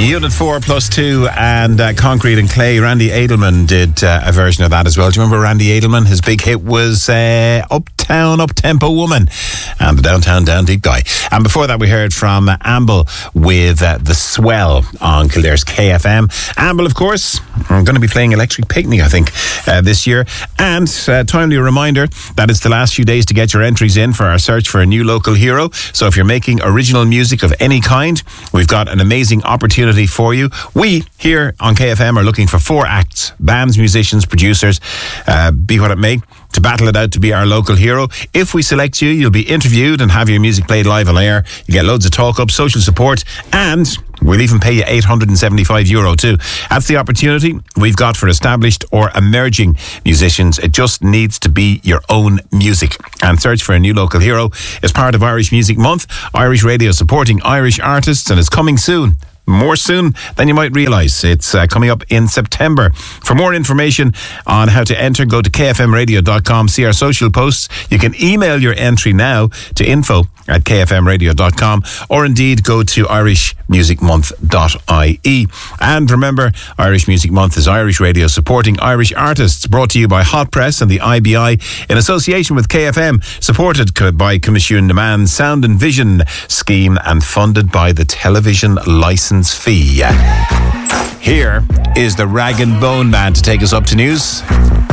Unit 4 plus 2 and Concrete and Clay. Randy Edelman did a version of that as well. Do you remember Randy Edelman? His big hit was Uptown Up-Tempo Woman and the Downtown Down Deep Guy. And before that we heard from Amble with The Swell on Kildare's KFM. Amble, of course, I'm going to be playing Electric Picnic, I think, this year. And timely reminder that it's the last few days to get your entries in for our search for a new local hero. So if you're making original music of any kind, we've got an amazing opportunity for you. We here on KFM are looking for 4 acts, bands, musicians, producers, be what it may, to battle it out to be our local hero. If we select you, you'll be interviewed and have your music played live on air. You get loads of talk-up, social support, and we'll even pay you €875 too. That's the opportunity we've got for established or emerging musicians. It just needs to be your own music. And Search for a New Local Hero is part of Irish Music Month. Irish Radio supporting Irish artists, and it's coming soon. More soon than you might realise. It's coming up in September. For more information on how to enter, go to kfmradio.com, see our social posts. You can email your entry now to info@kfmradio.com, or indeed go to irishmusicmonth.ie. And remember, Irish Music Month is Irish Radio supporting Irish artists, brought to you by Hot Press and the IBI in association with KFM, supported by Commission Demand Sound and Vision Scheme and funded by the Television Licence Fee. Here is the Rag and Bone Band to take us up to news.